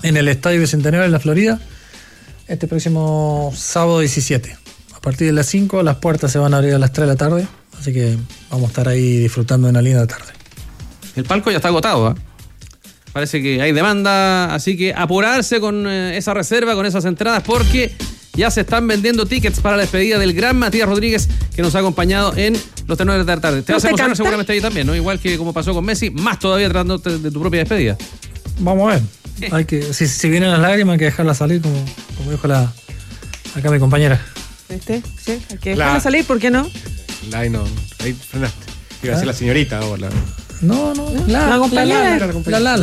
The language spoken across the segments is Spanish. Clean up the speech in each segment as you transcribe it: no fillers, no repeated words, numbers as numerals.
en el Estadio Bicentenario en la Florida, este próximo sábado 17. A partir de las 5, las puertas se van a abrir a las 3 de la tarde, así que vamos a estar ahí disfrutando de una linda tarde. El palco ya está agotado, ¿eh? Parece que hay demanda, así que apurarse con esa reserva, con esas entradas, porque ya se están vendiendo tickets para la despedida del gran Matías Rodríguez, que nos ha acompañado en los Tenores de la Tarde. Te vas a emocionar seguramente ahí también, ¿no? Igual que como pasó con Messi, más todavía tratándote de tu propia despedida. Vamos a ver. Hay que, si vienen las lágrimas hay que dejarlas salir, como dijo acá mi compañera. ¿Viste? Sí, hay que dejarlas salir, ¿por qué no? Ahí frenaste. Iba a decir la señorita o la... No, la compañera. La compañera.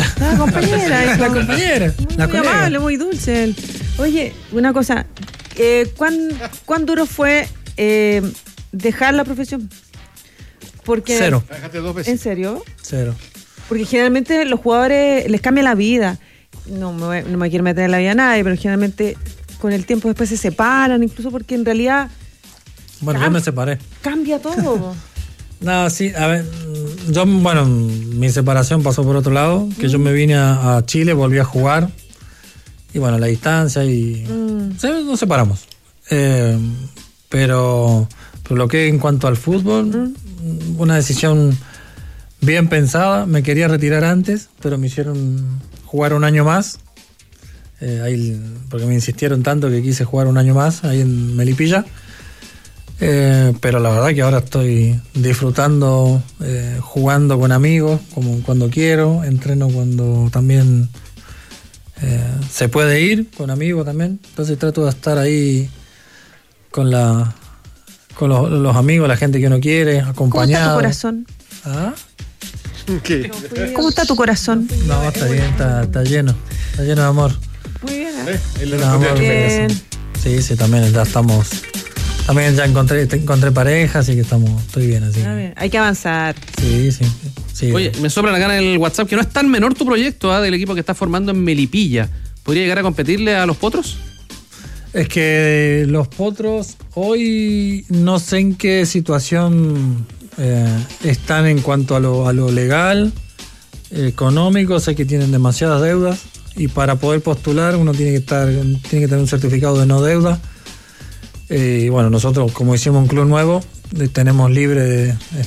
Muy amable, muy dulce él. Oye, una cosa, ¿cuán duro fue dejar la profesión? Porque 0. Dejaste 2 veces. ¿En serio? 0. Porque generalmente los jugadores les cambia la vida. No me quiero meter en la vida de nadie, pero generalmente con el tiempo después se separan, incluso porque en realidad... Bueno, yo me separé. Cambia todo. No, sí, a ver, mi separación pasó por otro lado, que yo me vine a Chile, volví a jugar, y bueno, la distancia y nos separamos. Pero lo que en cuanto al fútbol, una decisión bien pensada, me quería retirar antes, pero me hicieron jugar un año más, porque me insistieron tanto que quise jugar un año más ahí en Melipilla. Pero la verdad que ahora estoy disfrutando, jugando con amigos, como cuando quiero, entreno cuando también se puede ir, con amigos también. Entonces trato de estar ahí con los amigos, la gente que uno quiere, acompañado. ¿Cómo está tu corazón? ¿Ah? ¿Qué? ¿Cómo está tu corazón? No, está bien, está lleno de amor. Muy bien, Bien. Sí, también ya estamos... También ya encontré pareja, así que estoy bien así. Hay que avanzar. Sí. Oye, me sobra la gana en el WhatsApp que no es tan menor tu proyecto del equipo que estás formando en Melipilla. ¿Podría llegar a competirle a los Potros? Es que los Potros hoy no sé en qué situación están en cuanto a lo legal, económico. Sé que tienen demasiadas deudas y para poder postular uno tiene que tener un certificado de no deuda. Y bueno, nosotros como hicimos un club nuevo, tenemos libre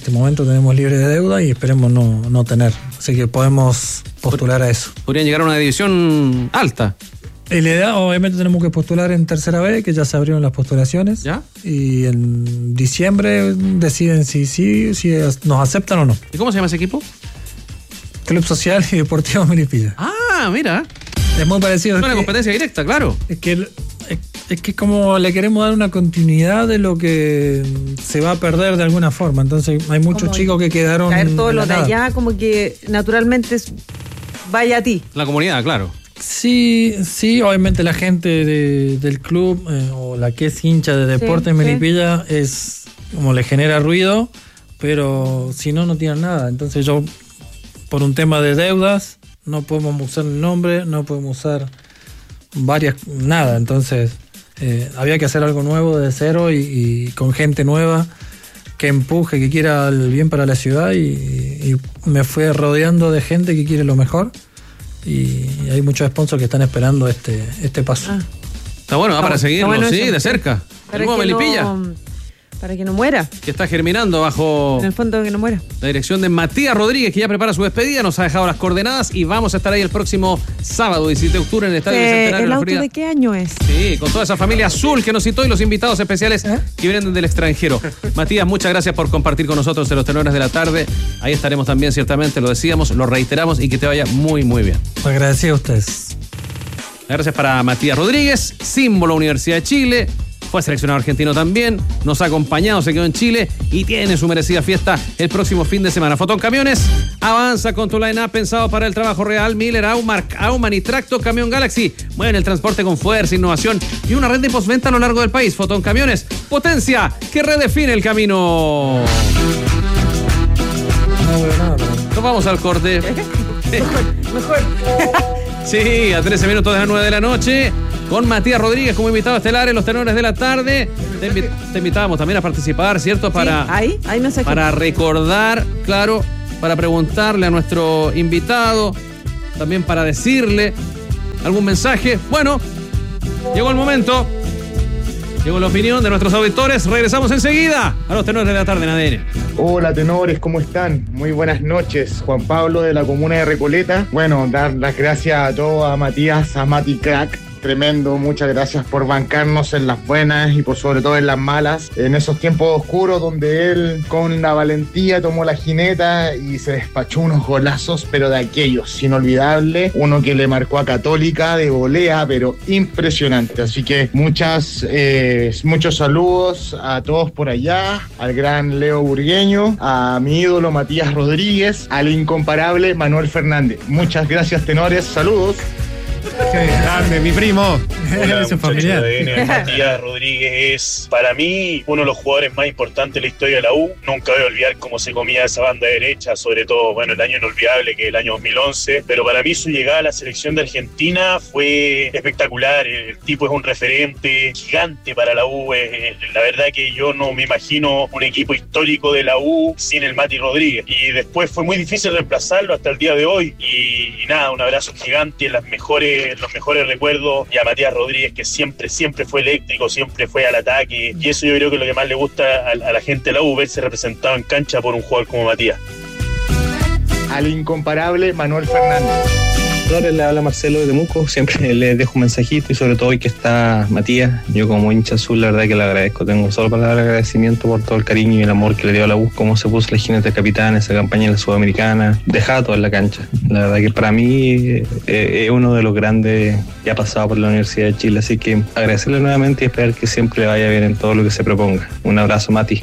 de deuda y esperemos no tener. Así que podemos postular a eso. Podrían llegar a una división alta. La idea, obviamente tenemos que postular en tercera B, que ya se abrieron las postulaciones. ¿Ya? Y en diciembre deciden si nos aceptan o no. ¿Y cómo se llama ese equipo? Club Social y Deportivo Melipilla. Ah, mira. Es muy parecido. Es una competencia directa, claro. Es que como le queremos dar una continuidad de lo que se va a perder de alguna forma. Entonces hay muchos chicos que quedaron... Caer todo lo de allá como que naturalmente vaya a ti. La comunidad, claro. Sí, obviamente la gente del club o la que es hincha de deporte en Melipilla es como le genera ruido, pero si no tienen nada. Entonces yo, por un tema de deudas, no podemos usar el nombre, no podemos usar nada. Entonces había que hacer algo nuevo de cero y con gente nueva que empuje, que quiera el bien para la ciudad y me fue rodeando de gente que quiere lo mejor y hay muchos sponsors que están esperando este paso. Está bueno, para seguirlo, bueno de cerca. Para que Melipilla. Para que no muera. Que está germinando bajo... En el fondo, que no muera. La dirección de Matías Rodríguez, que ya prepara su despedida, nos ha dejado las coordenadas y vamos a estar ahí el próximo sábado, 17 de octubre, en el Estadio Bicentenario. ¿El auto de qué año es? Sí, con toda esa familia azul que nos citó y los invitados especiales que vienen del extranjero. Matías, muchas gracias por compartir con nosotros en los Tenores de la Tarde. Ahí estaremos también, ciertamente, lo decíamos, lo reiteramos y que te vaya muy, muy bien. Agradecido a ustedes. Gracias para Matías Rodríguez, símbolo Universidad de Chile. Fue seleccionado argentino también, nos ha acompañado, se quedó en Chile y tiene su merecida fiesta el próximo fin de semana. Fotón Camiones avanza con tu line-up pensado para el trabajo real. Miller, Auman y Tracto Camión Galaxy mueven el transporte con fuerza, innovación y una red de postventa a lo largo del país. Fotón Camiones, potencia que redefine el camino. Nos vamos al corte. Mejor. Sí, a 13 minutos de las 9 de la noche. Con Matías Rodríguez como invitado estelar en los Tenores de la Tarde. Te invitábamos también a participar, ¿cierto? Ahí no sé. Para recordar, claro, para preguntarle a nuestro invitado, también para decirle ¿Algún mensaje? Bueno, llegó el momento. Llegó la opinión de nuestros auditores. Regresamos enseguida a los tenores de la tarde en ADN. Hola tenores, ¿cómo están? Muy buenas noches. Juan Pablo de la comuna de Recoleta. Bueno, dar las gracias a todos, a Matías, a Mati Crack. Tremendo, muchas gracias por bancarnos en las buenas y por sobre todo en las malas, en esos tiempos oscuros donde él con la valentía tomó la jineta y se despachó unos golazos, pero de aquellos inolvidables, uno que le marcó a Católica de volea, pero impresionante. Así que muchos saludos a todos por allá, al gran Leo Burgueño, a mi ídolo Matías Rodríguez, al incomparable Manuel Fernández. Muchas gracias tenores, saludos. ¡Qué grande, mi primo! Hola, Es un familiar. ADN. Matías Rodríguez es, para mí, uno de los jugadores más importantes de la historia de la U. Nunca voy a olvidar cómo se comía esa banda derecha, sobre todo, bueno, el año inolvidable que es el año 2011. Pero para mí su llegada a la selección de Argentina fue espectacular. El tipo es un referente gigante para la U. La verdad que yo no me imagino un equipo histórico de la U sin el Mati Rodríguez. Y después fue muy difícil reemplazarlo hasta el día de hoy. Y nada, un abrazo gigante, los mejores recuerdos, y a Matías Rodríguez, que siempre fue eléctrico, siempre fue al ataque, y eso yo creo que es lo que más le gusta a la gente de la U, verse representado en cancha por un jugador como Matías. Al incomparable Manuel Fernández. Le habla Marcelo de Temuco, siempre le dejo un mensajito y sobre todo hoy que está Matías, yo como hincha azul la verdad que le agradezco, tengo solo palabras de agradecimiento por todo el cariño y el amor que le dio a la U, cómo se puso la jineta de capitán, esa campaña en la Sudamericana, dejaba todo en la cancha, la verdad que para mí es uno de los grandes que ha pasado por la Universidad de Chile, así que agradecerle nuevamente y esperar que siempre vaya bien en todo lo que se proponga. Un abrazo, Mati.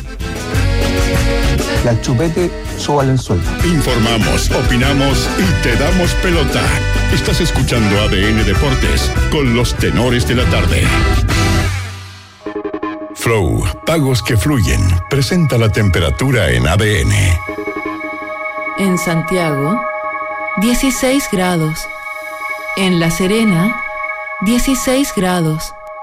Y al chupete, súbale el sueldo. Informamos, opinamos y te damos pelota. Estás escuchando ADN Deportes con los tenores de la tarde. Flow, pagos que fluyen. Presenta la temperatura en ADN. En Santiago, 16 grados. En La Serena, 16 grados.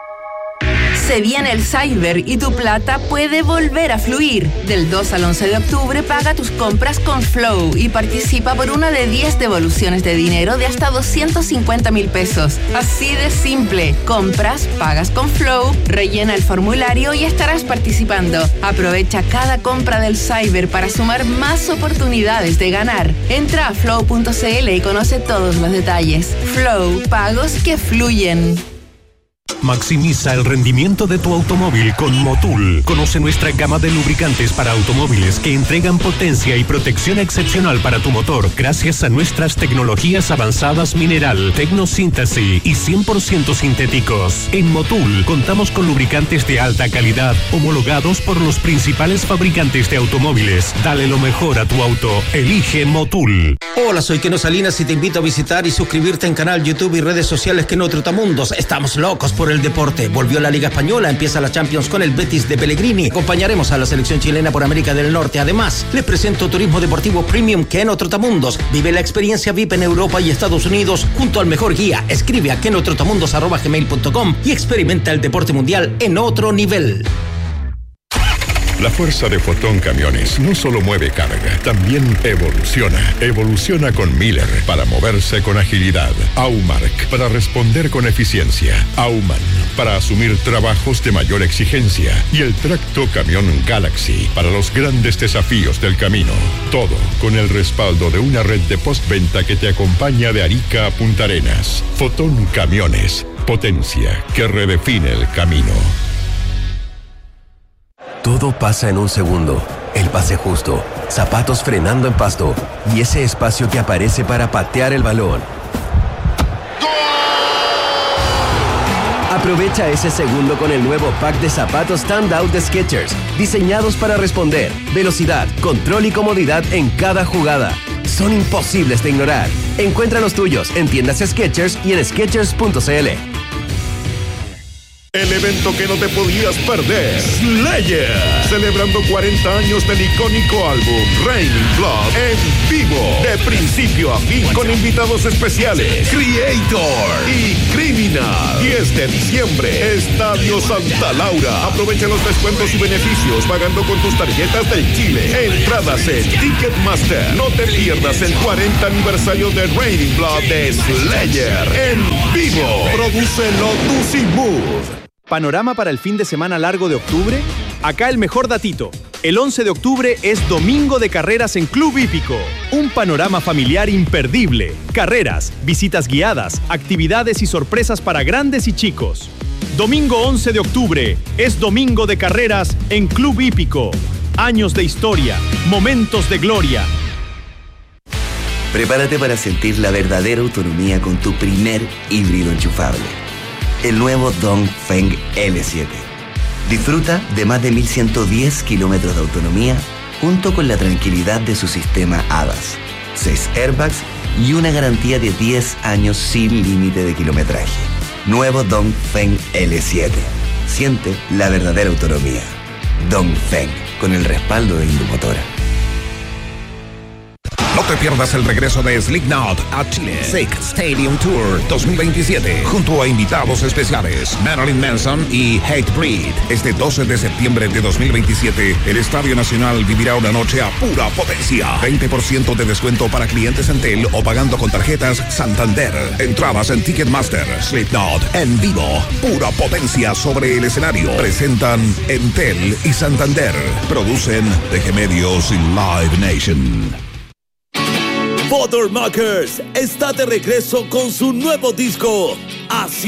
Se viene el Cyber y tu plata puede volver a fluir. Del 2 al 11 de octubre paga tus compras con Flow y participa por una de 10 devoluciones de dinero de hasta 250,000 pesos. Así de simple. Compras, pagas con Flow, rellena el formulario y estarás participando. Aprovecha cada compra del Cyber para sumar más oportunidades de ganar. Entra a flow.cl y conoce todos los detalles. Flow, pagos que fluyen. Maximiza el rendimiento de tu automóvil con Motul. Conoce nuestra gama de lubricantes para automóviles que entregan potencia y protección excepcional para tu motor gracias a nuestras tecnologías avanzadas mineral, tecnosíntesis y 100% sintéticos. En Motul contamos con lubricantes de alta calidad homologados por los principales fabricantes de automóviles. Dale lo mejor a tu auto. Elige Motul. Hola, soy Keno Salinas y te invito a visitar y suscribirte en canal YouTube y redes sociales Keno Trotamundos. Estamos locos por el deporte. Volvió la Liga Española, empieza la Champions con el Betis de Pellegrini. Acompañaremos a la selección chilena por América del Norte. Además, les presento Turismo Deportivo Premium Keno Trotamundos. Vive la experiencia VIP en Europa y Estados Unidos junto al mejor guía. Escribe a kenotrotamundos@gmail.com y experimenta el deporte mundial en otro nivel. La fuerza de Fotón Camiones no solo mueve carga, también evoluciona. Evoluciona con Miller para moverse con agilidad. Aumark para responder con eficiencia. Auman para asumir trabajos de mayor exigencia. Y el tracto camión Galaxy para los grandes desafíos del camino. Todo con el respaldo de una red de postventa que te acompaña de Arica a Punta Arenas. Fotón Camiones. Potencia que redefine el camino. Todo pasa en un segundo. El pase justo, zapatos frenando en pasto y ese espacio que aparece para patear el balón. Aprovecha ese segundo con el nuevo pack de zapatos Standout de Skechers, diseñados para responder, velocidad, control y comodidad en cada jugada. Son imposibles de ignorar. Encuentra los tuyos en tiendas Skechers y en Skechers.cl. El evento que no te podías perder, Slayer, celebrando 40 años del icónico álbum Raining Blood en vivo, de principio a fin, con invitados especiales, Creator y Criminal. 10 de diciembre, Estadio Santa Laura. Aprovecha los descuentos y beneficios pagando con tus tarjetas del Chile. Entradas en Ticketmaster. No te pierdas el 40 aniversario de Raining Blood de Slayer en Produce Lotus y Mood. ¿Panorama para el fin de semana largo de octubre? Acá el mejor datito. El 11 de octubre es domingo de carreras en Club Hípico. Un panorama familiar imperdible. Carreras, visitas guiadas, actividades y sorpresas para grandes y chicos. Domingo 11 de octubre es domingo de carreras en Club Hípico. Años de historia, momentos de gloria. Prepárate para sentir la verdadera autonomía con tu primer híbrido enchufable. El nuevo Dongfeng L7. Disfruta de más de 1110 kilómetros de autonomía junto con la tranquilidad de su sistema ADAS, 6 airbags y una garantía de 10 años sin límite de kilometraje. Nuevo Dongfeng L7. Siente la verdadera autonomía. Dongfeng, con el respaldo de Indumotora. No te pierdas el regreso de Slipknot a Chile. Sick Stadium Tour 2027. Junto a invitados especiales Marilyn Manson y Hatebreed. Este 12 de septiembre de 2027, el Estadio Nacional vivirá una noche a pura potencia. 20% de descuento para clientes Entel o pagando con tarjetas Santander. Entradas en Ticketmaster. Slipknot en vivo. Pura potencia sobre el escenario. Presentan Entel y Santander. Producen DG Medios y Live Nation. Bottlemakers está de regreso con su nuevo disco, Así